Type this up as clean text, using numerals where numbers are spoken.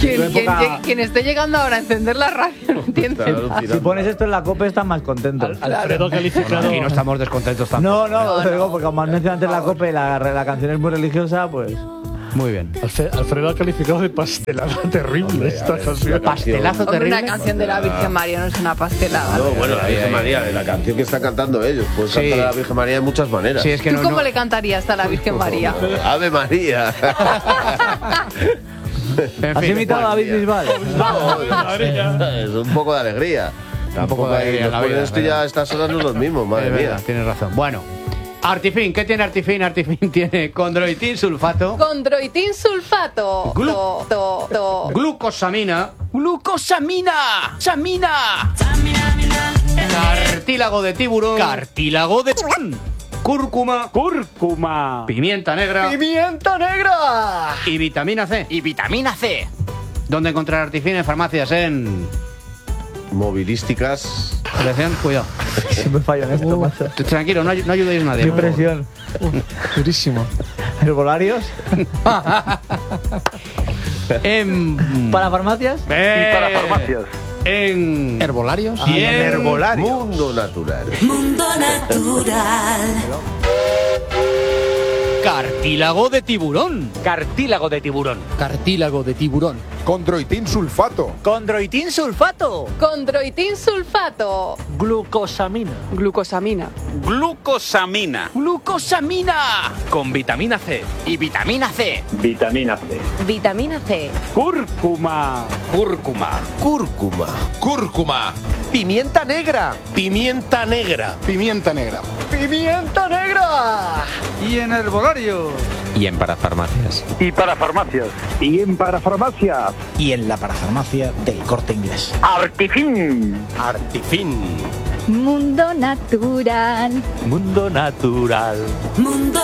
Quien esté llegando ahora a encender la radio no entiende nada. Si pones esto en la COPE estás más contento. Alfredo calificado. Aquí no estamos descontentos tampoco. No, digo, porque como has mencionado antes la COPE, la canción es muy religiosa, pues... Muy bien. Alfredo ha calificado de pastelada terrible esta canción. Pastelazo Hombre, terrible. una canción de la Virgen María no es una pastelada. No, bueno, la Virgen María, la canción que están cantando ellos. Puedes cantar a la Virgen María de muchas maneras. Sí, es que ¿Tú cómo le cantarías a la Virgen María? Ave María. ¿Has imitado a David Bisbal? Es un poco de alegría. Tampoco de alegría en la después vida, de esto ya a estas horas no es lo mismo, madre mía. Tienes razón. Bueno, Artifin, ¿qué tiene Artifin? Artifin tiene condroitin sulfato, Condroitin sulfato. glucosamina, ¡Samina! cartílago de tiburón, cúrcuma, pimienta negra ¡Pimienta negra! y vitamina C. Y vitamina C. ¿Dónde encontrar Artifin? En farmacias, en... Movilísticas. Atención, cuidado. Siempre fallo en esto, macho. Tranquilo, no ayudéis a nadie. Qué por favor. presión. Durísimo. ¿Herbolarios? ¿Para farmacias? En ¿Herbolarios? y en Mundo natural. Mundo natural. cartílago de tiburón. Cartílago de tiburón. Cartílago de tiburón. Condroitin sulfato. Condroitin sulfato. Condroitin sulfato. Glucosamina. Glucosamina. Glucosamina. Glucosamina. Con vitamina C. Y vitamina C. Vitamina C. Vitamina C. Cúrcuma. Cúrcuma. Cúrcuma. Pimienta negra. Pimienta negra. Pimienta negra. Y en herbolario. Y en parafarmacias. Y para farmacias. Y en parafarmacias. Y en la parafarmacia del Corte Inglés. Artifin. Artifin. Mundo natural. Mundo natural. Mundo